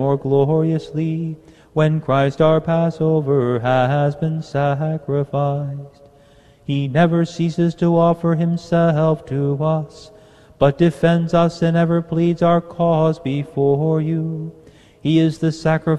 more gloriously when Christ our Passover has been sacrificed. He never ceases to offer himself to us, but defends us and ever pleads our cause before you. He is the sacrifice